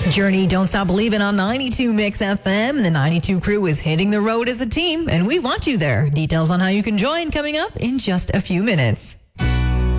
Journey, Don't Stop Believing on 92 Mix FM. The 92 crew is hitting the road as a team, and we want you there. Details on how you can join coming up in just a few minutes.